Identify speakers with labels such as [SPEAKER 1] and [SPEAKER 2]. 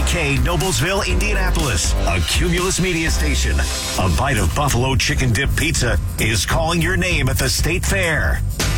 [SPEAKER 1] WKZK, Noblesville, Indianapolis, a Cumulus media station. A bite of buffalo chicken dip pizza is calling your name at the State Fair.